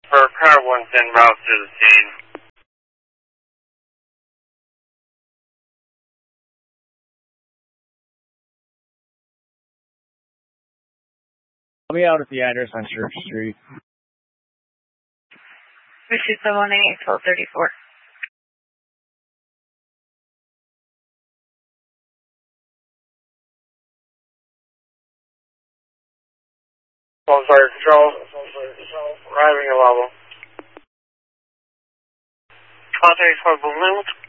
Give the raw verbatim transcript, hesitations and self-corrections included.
For car one ten route to the scene. I'll be out at the address on Church Street. Receive the one eight twelve thirty four. twelve Fire Control. Arriving at level. twelve thirty four Blue Moon.